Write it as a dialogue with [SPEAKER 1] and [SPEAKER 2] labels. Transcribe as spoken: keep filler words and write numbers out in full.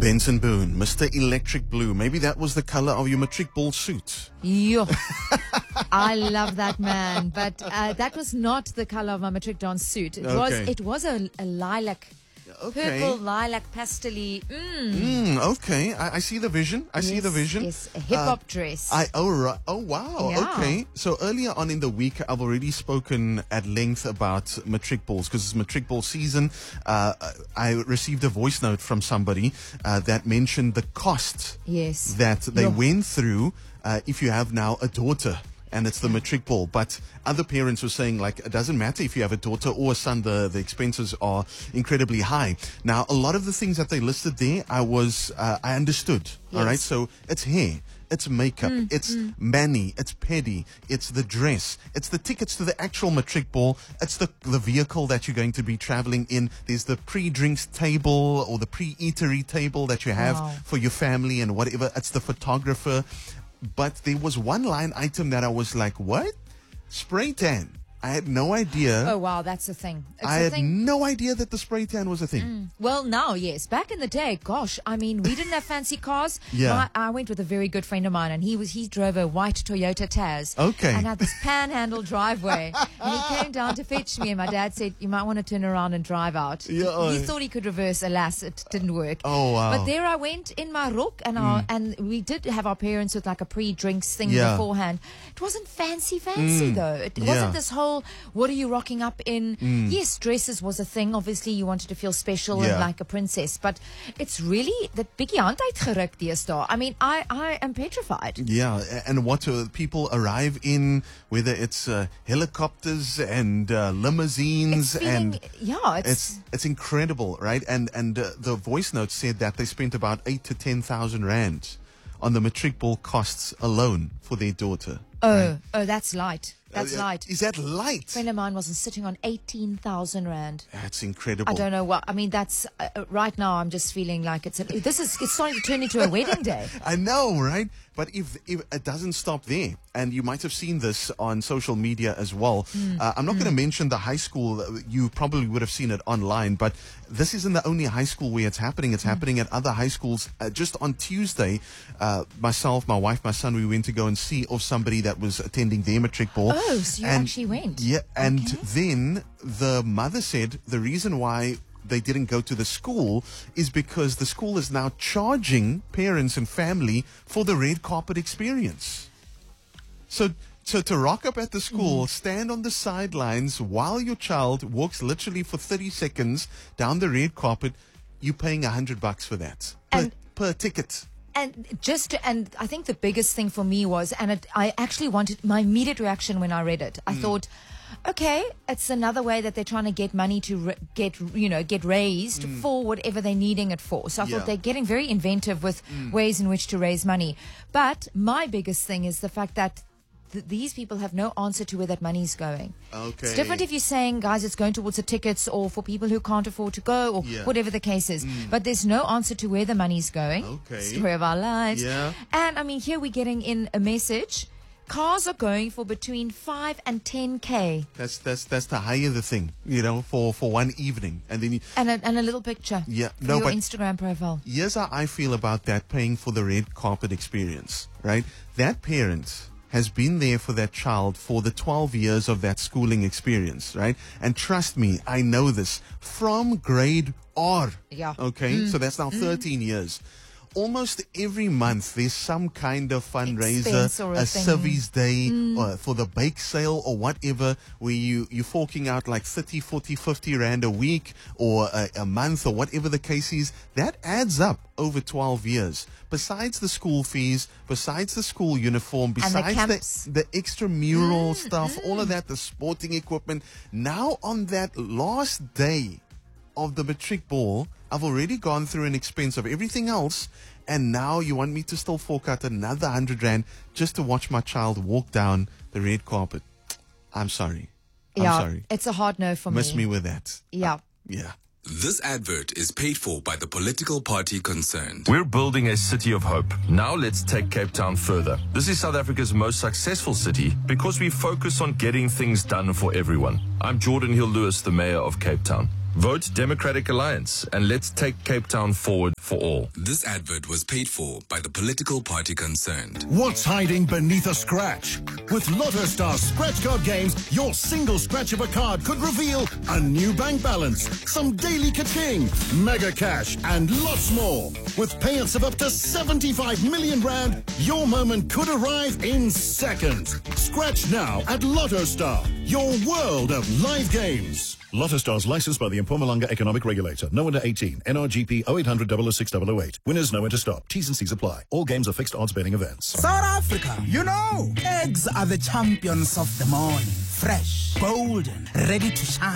[SPEAKER 1] Benson Boone, Mister Electric Blue. Maybe that was the color of your matric ball suit.
[SPEAKER 2] Yo, I love that man, but uh, that was not the color of my matric dance suit. It
[SPEAKER 1] Okay.
[SPEAKER 2] was it was a, a lilac,
[SPEAKER 1] Okay.
[SPEAKER 2] purple lilac pastely. Mm.
[SPEAKER 1] Mm, okay, I, I see the vision. I see the
[SPEAKER 2] Yes,
[SPEAKER 1] vision.
[SPEAKER 2] Yes, a hip hop
[SPEAKER 1] Uh,
[SPEAKER 2] dress.
[SPEAKER 1] I oh right. Oh wow.
[SPEAKER 2] Yeah.
[SPEAKER 1] Okay. So earlier on in the week, I've already spoken at length about matric balls because it's matric ball season. Uh, I received a voice note from somebody uh, that mentioned the cost
[SPEAKER 2] yes.
[SPEAKER 1] that they
[SPEAKER 2] Yo.
[SPEAKER 1] went through uh, if you have now a daughter and it's the matric ball. But other parents were saying, like, it doesn't matter if you have a daughter or a son, the, the expenses are incredibly high. Now, a lot of the things that they listed there, I was, uh, I understood. All
[SPEAKER 2] Yes.
[SPEAKER 1] right. So it's hair. It's makeup,
[SPEAKER 2] Mm,
[SPEAKER 1] it's mani, it's pedi, it's the dress, it's the tickets to the actual matric ball, it's the, the vehicle that you're going to be traveling in. There's the pre-drinks table or the pre-eatery table that you have
[SPEAKER 2] Wow.
[SPEAKER 1] for your family and whatever. It's the photographer. But there was one line item that I was like, what? Spray tan. I had no idea.
[SPEAKER 2] Oh wow, that's the thing. It's
[SPEAKER 1] I
[SPEAKER 2] the
[SPEAKER 1] had
[SPEAKER 2] thing.
[SPEAKER 1] no idea that the spray tan was a thing.
[SPEAKER 2] Well, now, yes. Back in the day, gosh, I mean, we didn't have fancy cars.
[SPEAKER 1] Yeah.
[SPEAKER 2] My, I went with a very good friend of mine, and he was he drove a white Toyota Taz.
[SPEAKER 1] Okay.
[SPEAKER 2] And had this panhandle driveway. And he came down to fetch me, and my dad said, you might want to turn around and drive out.
[SPEAKER 1] Yeah.
[SPEAKER 2] He thought he could reverse. Alas, it didn't work.
[SPEAKER 1] Oh, wow.
[SPEAKER 2] But there I went in my rook, and, our, and we did have our parents with like a pre-drinks thing
[SPEAKER 1] Yeah.
[SPEAKER 2] beforehand. It wasn't fancy, fancy, though. It
[SPEAKER 1] Yeah.
[SPEAKER 2] wasn't this whole, what are you rocking up in?
[SPEAKER 1] Mm.
[SPEAKER 2] Yes, dresses was a thing. Obviously, you wanted to feel special
[SPEAKER 1] Yeah.
[SPEAKER 2] and like a princess, but it's really that biggie hand uitgeruk deesdae. I mean, I, I am petrified.
[SPEAKER 1] Yeah, a- and what uh, people arrive in, whether it's uh, helicopters and uh, limousines,
[SPEAKER 2] It's feeling,
[SPEAKER 1] and
[SPEAKER 2] yeah, it's,
[SPEAKER 1] it's it's incredible, right? And and uh, the voice note said that they spent about eight to ten thousand rand on the matric ball costs alone for their daughter.
[SPEAKER 2] oh, oh, that's light. That's
[SPEAKER 1] Uh,
[SPEAKER 2] light.
[SPEAKER 1] Is that light?
[SPEAKER 2] A friend of mine wasn't sitting on eighteen thousand rand.
[SPEAKER 1] That's incredible.
[SPEAKER 2] I don't know what. I mean, that's uh, uh, right now. I'm just feeling like it's a, this is it's starting to turn into a wedding day.
[SPEAKER 1] I know, right? But if, if it doesn't stop there, and you might have seen this on social media as well.
[SPEAKER 2] Mm.
[SPEAKER 1] Uh, I'm not going to mention the high school. You probably would have seen it online, but this isn't the only high school where it's happening. It's
[SPEAKER 2] Mm.
[SPEAKER 1] happening at other high schools. Uh, just on Tuesday, uh, myself, my wife, my son, we went to go and see of somebody that was attending their matric ball.
[SPEAKER 2] Oh, so you
[SPEAKER 1] And-
[SPEAKER 2] actually went?
[SPEAKER 1] Yeah, and
[SPEAKER 2] Okay.
[SPEAKER 1] then the mother said the reason why they didn't go to the school is because the school is now charging parents and family for the red carpet experience. So, so to rock up at the school, stand on the sidelines while your child walks literally for thirty seconds down the red carpet, you're paying a hundred bucks for that per,
[SPEAKER 2] And-
[SPEAKER 1] per ticket.
[SPEAKER 2] And just to, and I think the biggest thing for me was, and it, I actually wanted my immediate reaction when I read it. I thought, okay, it's another way that they're trying to get money to re- get, you know, get raised for whatever they're needing it for. So I
[SPEAKER 1] Yeah.
[SPEAKER 2] thought they're getting very inventive with ways in which to raise money. But my biggest thing is the fact that th- these people have no answer to where that money's going.
[SPEAKER 1] Okay.
[SPEAKER 2] It's different if you're saying, guys, it's going towards the tickets or for people who can't afford to go or
[SPEAKER 1] Yeah.
[SPEAKER 2] whatever the case is. But there's no answer to where the money's going.
[SPEAKER 1] Okay.
[SPEAKER 2] Story of our lives.
[SPEAKER 1] Yeah.
[SPEAKER 2] And I mean, here we're getting in a message. Cars are going for between five and ten K.
[SPEAKER 1] That's that's that's the higher the thing, you know, for for one evening, and then you,
[SPEAKER 2] And a, and a little picture.
[SPEAKER 1] Yeah,
[SPEAKER 2] For
[SPEAKER 1] no,
[SPEAKER 2] your
[SPEAKER 1] but-
[SPEAKER 2] Instagram profile.
[SPEAKER 1] here's how I feel about that paying for the red carpet experience, right? That parent has been there for that child for the twelve years of that schooling experience, right? And trust me, I know this from grade R.
[SPEAKER 2] Yeah.
[SPEAKER 1] Okay, so that's now thirteen years. Almost every month there's some kind of fundraiser,
[SPEAKER 2] Expense or a
[SPEAKER 1] a
[SPEAKER 2] thing.
[SPEAKER 1] Civies Day or for the bake sale or whatever, where you, you're forking out like thirty, forty, fifty rand a week or a, a month or whatever the case is. That adds up over twelve years. Besides the school fees, besides the school uniform,
[SPEAKER 2] the
[SPEAKER 1] besides
[SPEAKER 2] camps.
[SPEAKER 1] the, the extramural stuff, all of that, the sporting equipment. Now on that last day of the matric ball, I've already gone through an expense of everything else, and now you want me to still fork out another hundred rand just to watch my child walk down the red carpet. I'm sorry. I'm
[SPEAKER 2] yeah.
[SPEAKER 1] sorry.
[SPEAKER 2] It's a hard no for
[SPEAKER 1] Miss
[SPEAKER 2] me.
[SPEAKER 1] me with that.
[SPEAKER 2] Yeah.
[SPEAKER 1] Yeah.
[SPEAKER 3] This advert is paid for by the political party concerned.
[SPEAKER 4] We're building a city of hope. Now let's take Cape Town further. This is South Africa's most successful city because we focus on getting things done for everyone. I'm Jordan Hill Lewis, the mayor of Cape Town. Vote Democratic Alliance and let's take Cape Town forward for all.
[SPEAKER 3] This advert was paid for by the political party concerned.
[SPEAKER 5] What's hiding beneath a scratch? With Lotto Star scratch card games, your single scratch of a card could reveal a new bank balance, some daily ka-ching, mega cash, and lots more. With payouts of up to seventy-five million rand, your moment could arrive in seconds. Scratch now at Lotto Star, your world of live games. Lotto Stars licensed by the Mpumalanga Economic Regulator. No under eighteen. N R G P oh eight hundred, double oh six, double oh eight. Winners know when to stop. T's and C's apply. All games are fixed odds betting events.
[SPEAKER 6] South Africa, you know, eggs are the champions of the morning. Fresh, golden, ready to shine.